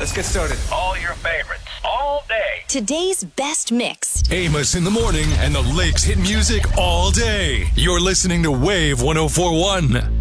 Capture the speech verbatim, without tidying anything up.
Let's get started. All your favorites, all day. Today's best mix. Amos in the morning and the Lakes hit music all day. You're listening to Wave one oh four one.